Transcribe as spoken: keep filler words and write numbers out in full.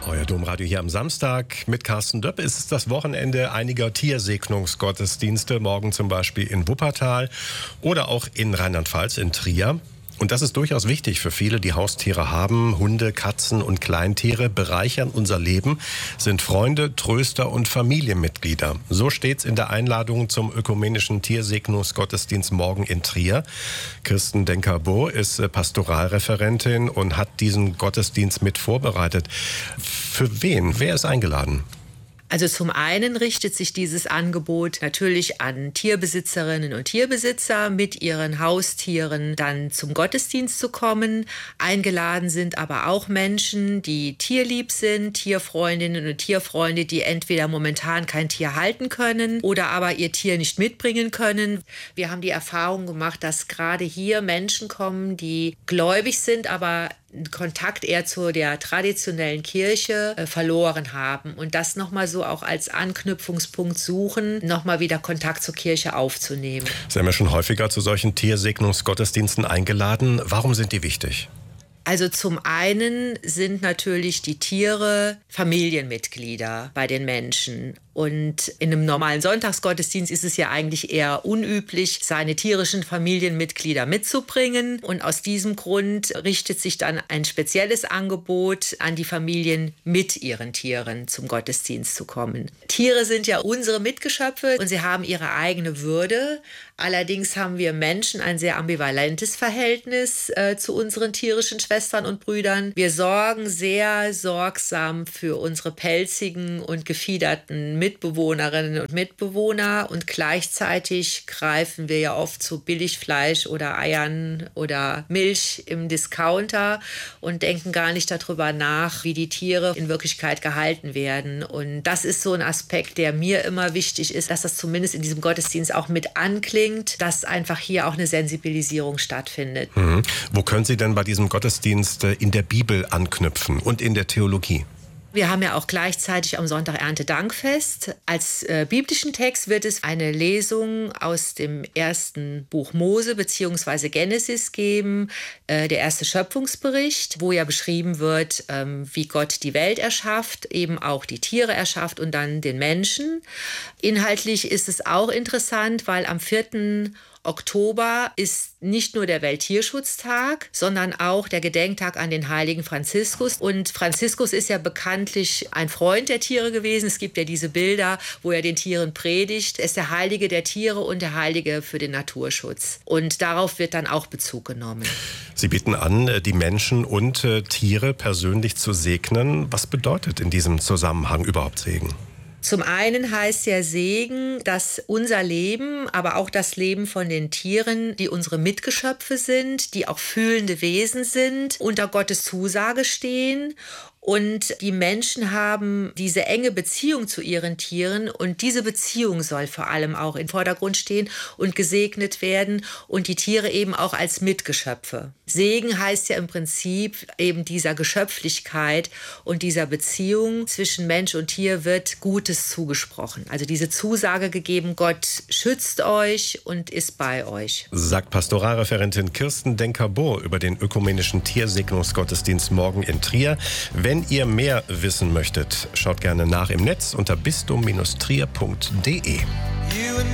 Euer Domradio hier am Samstag mit Carsten Döpp. Es ist das Wochenende einiger Tiersegnungsgottesdienste, morgen zum Beispiel in Wuppertal oder auch in Rheinland-Pfalz in Trier. Und das ist durchaus wichtig für viele, die Haustiere haben. Hunde, Katzen und Kleintiere bereichern unser Leben, sind Freunde, Tröster und Familienmitglieder. So steht's in der Einladung zum ökumenischen Tiersegnungsgottesdienst morgen in Trier. Kirsten Denker-Bohr ist Pastoralreferentin und hat diesen Gottesdienst mit vorbereitet. Für wen? Wer ist eingeladen? Also zum einen richtet sich dieses Angebot natürlich an Tierbesitzerinnen und Tierbesitzer, mit ihren Haustieren dann zum Gottesdienst zu kommen. Eingeladen sind aber auch Menschen, die tierlieb sind, Tierfreundinnen und Tierfreunde, die entweder momentan kein Tier halten können oder aber ihr Tier nicht mitbringen können. Wir haben die Erfahrung gemacht, dass gerade hier Menschen kommen, die gläubig sind, aber Kontakt eher zu der traditionellen Kirche äh, verloren haben und das nochmal so auch als Anknüpfungspunkt suchen, nochmal wieder Kontakt zur Kirche aufzunehmen. Sie haben ja schon häufiger zu solchen Tiersegnungsgottesdiensten eingeladen. Warum sind die wichtig? Also zum einen sind natürlich die Tiere Familienmitglieder bei den Menschen. Und in einem normalen Sonntagsgottesdienst ist es ja eigentlich eher unüblich, seine tierischen Familienmitglieder mitzubringen. Und aus diesem Grund richtet sich dann ein spezielles Angebot an die Familien, mit ihren Tieren zum Gottesdienst zu kommen. Tiere sind ja unsere Mitgeschöpfe und sie haben ihre eigene Würde. Allerdings haben wir Menschen ein sehr ambivalentes Verhältnis äh, zu unseren tierischen Schwestern und Brüdern. Wir sorgen sehr sorgsam für unsere pelzigen und gefiederten Mitbewohnerinnen und Mitbewohner und gleichzeitig greifen wir ja oft zu Billigfleisch oder Eiern oder Milch im Discounter und denken gar nicht darüber nach, wie die Tiere in Wirklichkeit gehalten werden. Und das ist so ein Aspekt, der mir immer wichtig ist, dass das zumindest in diesem Gottesdienst auch mit anklingt, dass einfach hier auch eine Sensibilisierung stattfindet. Mhm. Wo können Sie denn bei diesem Gottesdienst in der Bibel anknüpfen und in der Theologie? Wir haben ja auch gleichzeitig am Sonntag Erntedankfest. Als äh, biblischen Text wird es eine Lesung aus dem ersten Buch Mose bzw. Genesis geben, äh, der erste Schöpfungsbericht, wo ja beschrieben wird, ähm, wie Gott die Welt erschafft, eben auch die Tiere erschafft und dann den Menschen. Inhaltlich ist es auch interessant, weil am vierten Oktober ist nicht nur der Welttierschutztag, sondern auch der Gedenktag an den heiligen Franziskus. Und Franziskus ist ja bekanntlich ein Freund der Tiere gewesen. Es gibt ja diese Bilder, wo er den Tieren predigt. Er ist der Heilige der Tiere und der Heilige für den Naturschutz. Und darauf wird dann auch Bezug genommen. Sie bieten an, die Menschen und äh, Tiere persönlich zu segnen. Was bedeutet in diesem Zusammenhang überhaupt Segen? Zum einen heißt ja Segen, dass unser Leben, aber auch das Leben von den Tieren, die unsere Mitgeschöpfe sind, die auch fühlende Wesen sind, unter Gottes Zusage stehen. Und die Menschen haben diese enge Beziehung zu ihren Tieren und diese Beziehung soll vor allem auch im Vordergrund stehen und gesegnet werden und die Tiere eben auch als Mitgeschöpfe. Segen heißt ja im Prinzip eben dieser Geschöpflichkeit und dieser Beziehung zwischen Mensch und Tier wird Gutes zugesprochen. Also diese Zusage gegeben, Gott schützt euch und ist bei euch. Sagt Pastoralreferentin Kirsten Denker-Bohr über den ökumenischen Tiersegnungsgottesdienst morgen in Trier. Wenn Wenn ihr mehr wissen möchtet, schaut gerne nach im Netz unter bistum Bindestrich trier punkt de.